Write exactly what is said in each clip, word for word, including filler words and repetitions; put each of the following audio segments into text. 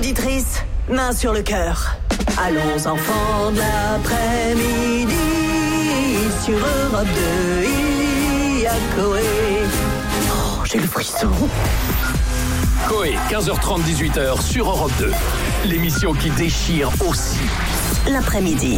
auditrices, main sur le cœur. Allons enfants de l'après-midi, sur Europe deux, il y a Coé. Oh, j'ai le frisson. Coé, quinze heures trente, dix-huit heures sur Europe deux. L'émission qui déchire aussi l'après-midi.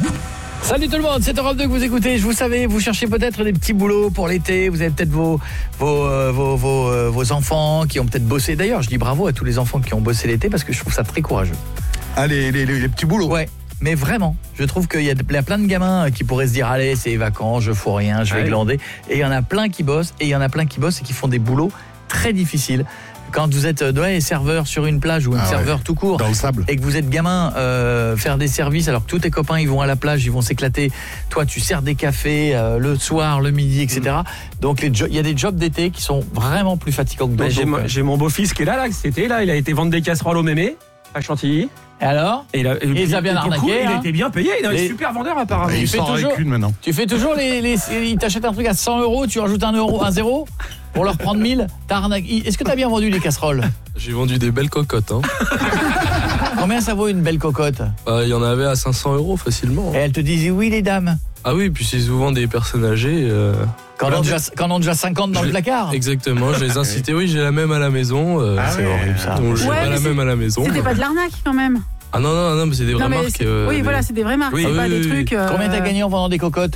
Salut tout le monde, c'est Europe deux que vous écoutez. Je vous savez, vous cherchez peut-être des petits boulots pour l'été. Vous avez peut-être vos vos euh, vos vos, euh, vos enfants qui ont peut-être bossé. D'ailleurs, je dis bravo à tous les enfants qui ont bossé l'été parce que je trouve ça très courageux. Ah, les, les, les, les petits boulots. Ouais. Mais vraiment, je trouve qu'il y a, il y a plein de gamins qui pourraient se dire allez, c'est les vacances, je fous rien, je vais ouais. glander. Et il y en a plein qui bossent et il y en a plein qui bossent et qui font des boulots très difficiles. Quand vous êtes ouais, serveur sur une plage ou un ah serveur ouais. tout court dans le sable et que vous êtes gamin euh, faire des services alors que tous tes copains ils vont à la plage, ils vont s'éclater, toi tu sers des cafés euh, le soir, le midi, et cetera. Mmh. Donc il jo- y a des jobs d'été qui sont vraiment plus fatigants que d'autres. J'ai, mon, j'ai mon beau-fils qui est là, là cet été là, il a été vendre des casseroles au mémé à Chantilly. Et alors et il a, et il les a bien arnaqué. Hein. Il a été bien payé, il est un super vendeur apparemment. Il sort avec une maintenant. Tu fais toujours les, les il t'achète un truc à cent euros, tu rajoutes un euro, un zéro pour leur prendre mille. T'as arnaqué. Est-ce que t'as bien vendu les casseroles? J'ai vendu des belles cocottes. Hein. Combien ça vaut une belle cocotte? Il euh, y en avait à cinq cents euros facilement. Et elles te disaient oui les dames. Ah oui, puis c'est souvent des personnes âgées. Euh... Quand on, déjà, quand on a déjà cinquante dans je, le placard. Exactement, je les incitais, oui, j'ai la même à la maison. Euh, ah c'est ouais. horrible ça. Donc j'ai ouais, pas la c'est, même à la maison. C'était pas de l'arnaque quand même. Ah non, non, non, mais c'est des vraies non, marques. C'est, euh, oui, des... voilà, c'est des vraies marques, oui, c'est oui, pas oui, des oui. trucs... Euh... Combien t'as gagné en vendant des cocottes?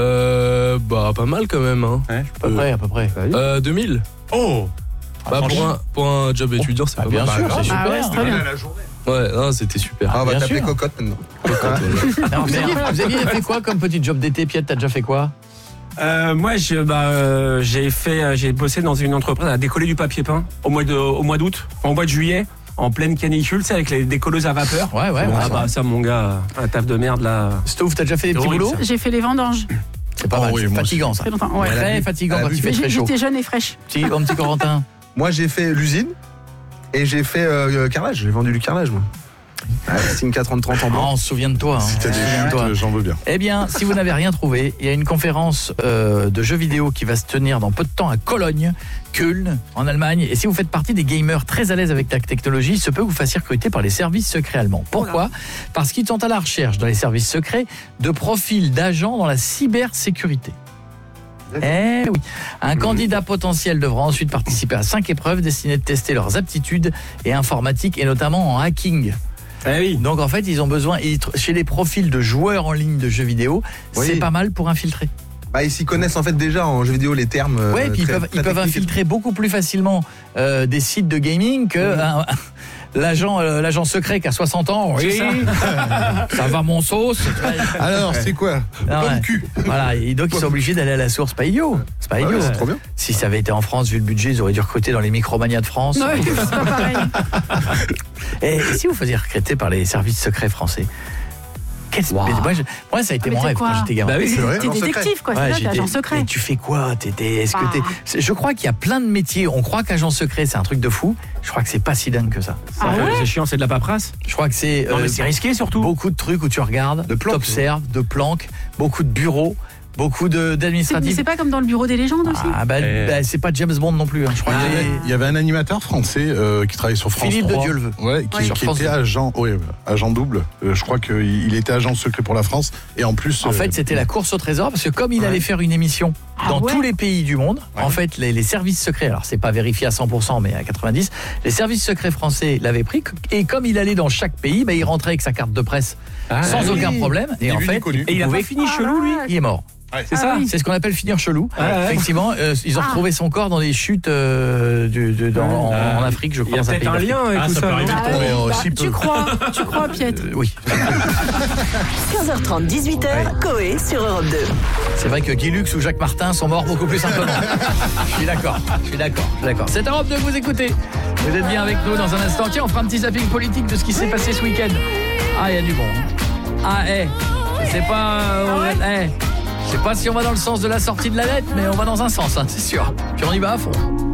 Euh, bah, pas mal quand même. Hein. Ouais. À peu près, à peu près. Euh, deux mille. Oh bah, pour, un, pour un job étudiant, c'est ah, pas bien mal. sûr, c'est super. Ah ouais, c'est très bien. Ouais, non, c'était super. Ah, on va bien t'appeler sûr. cocotte maintenant. Non, vous, aviez, vous aviez fait quoi comme petit job d'été, Piet? T'as déjà fait quoi? Euh, moi, je, bah, euh, j'ai fait, j'ai bossé dans une entreprise à décoller du papier peint au mois de, au mois d'août, enfin, au mois de juillet, en pleine canicule, c'est avec les décolleuses à vapeur. Ouais, ouais. Ah ouais, bah ouais. ça, mon gars, un taf de merde là. Stouff, t'as déjà fait des petits boulots? J'ai fait les vendanges. C'est pas Oh, mal, oui, c'est moi fatigant aussi. ça. Très longtemps, ouais. Très Elle a fatigant bu- quand elle a il fait Mais très j'ai- chaud. j'étais jeune et fraîche. Petit, mon petit Corentin. Moi, j'ai fait l'usine et j'ai fait euh, carrelage. J'ai vendu du carrelage, moi. Ah, Stinka trente trente en Ah, blanc. on se souvient de toi. Hein. Si t'as des Souviens-toi. chutes, j'en veux bien. Eh bien, si vous n'avez rien trouvé, il y a une conférence euh, de jeux vidéo qui va se tenir dans peu de temps à Cologne, Köln, en Allemagne. Et si vous faites partie des gamers très à l'aise avec la technologie, il se peut que vous fassiez recruter par les services secrets allemands. Pourquoi ? Parce qu'ils sont à la recherche, dans les services secrets, de profils d'agents dans la cybersécurité. Eh oui. Un candidat potentiel devra ensuite participer à cinq épreuves destinées de tester leurs aptitudes et informatiques, et notamment en hacking. Eh oui. Donc en fait, ils ont besoin, ils, chez les profils de joueurs en ligne de jeux vidéo, Oui. c'est pas mal pour infiltrer. Bah, ils s'y connaissent en fait déjà en jeux vidéo les termes. euh, Ouais, puis ils très- peuvent, très ils peuvent techniques. infiltrer beaucoup plus facilement euh, des sites de gaming que Mmh. un- l'agent, euh, l'agent secret qui a soixante ans. Oui, ça. ça va mon sauce. Alors, c'est quoi Ah ouais. Comme cul. Voilà, et donc ils sont obligés d'aller à la source. Pas idiot. C'est pas Ah idiot. ouais, c'est trop bien. Si ça avait été en France, vu le budget, ils auraient dû recruter dans les Micromania de France. Ouais, c'est pas pareil. Et si vous faisiez recruter par les services secrets français, quel... Wow. moi, je- moi, ça a été Mais mon c'est rêve quoi quand j'étais gamin. Bah oui, C'est vrai. T'es Agent secret. détective, quoi, Ouais, c'est ça, t'es j'étais- agent secret. Mais tu fais quoi? T'étais, est-ce que Ah. t'es... c'est- Je crois qu'il y a plein de métiers. On croit qu'agent secret, c'est un truc de fou. Je crois que c'est pas si dingue que ça. Ah ouais? C'est chiant, c'est de la paperasse. Je crois que c'est, Non, euh, mais c'est risqué surtout. beaucoup de trucs où tu regardes, De planques. t'observes, de planques, beaucoup de bureaux, beaucoup de, C'est, mais d'administratifs. c'est pas comme dans le bureau des légendes aussi? Ah bah, Eh. bah, c'est pas James Bond non plus. Hein. Je crois Il y que avait- c'est il y avait un animateur français euh, qui travaillait sur France Philippe de trois. Dieu le veut. Ouais, qui, Oui. qui Sur France était deux. agent, ouais, agent double. Euh, je crois qu'il il était agent secret pour la France. Et en plus. En euh, fait, c'était la course au trésor parce que comme il Ouais. allait faire une émission Ah dans ouais tous les pays du monde, Ouais. en fait, les, les services secrets, alors c'est pas vérifié à cent pour cent, mais à quatre-vingt-dix, les services secrets français l'avaient pris et comme il allait dans chaque pays, bah, il rentrait avec sa carte de presse Ah, sans oui. aucun problème. Et Ni en vu, ni fait, connu. Et il a pouvait- pas fini Ah, chelou, lui. ouais. il est mort. C'est Ah ça. oui. C'est ce qu'on appelle finir chelou. Ouais, ouais. Effectivement, euh, ils ont Ah. retrouvé son corps dans des chutes euh, du- de- dans- en, en Afrique, je Il crois. y a dans un peut-être pays un d'Afrique. lien avec Ah, tout ça ça. peut arriver. non Ah ouais, Oh, bah, si tu peu. crois, tu crois, Piet. Euh, oui. quinze heures trente, dix-huit heures, Coé sur Europe deux. C'est vrai que Guy Lux ou Jacques Martin sont morts beaucoup plus simplement. Je suis d'accord, je suis d'accord, je suis d'accord. C'est Europe deux que vous écoutez. Vous êtes bien avec nous dans un instant. Tiens, on fera un petit zapping politique de ce qui s'est passé ce week-end. Ah, il y a du bon. Ah, eh, je sais pas... euh, eh, je sais pas si on va dans le sens de la sortie de la lettre, mais on va dans un sens, hein, c'est sûr. Puis on y va à fond.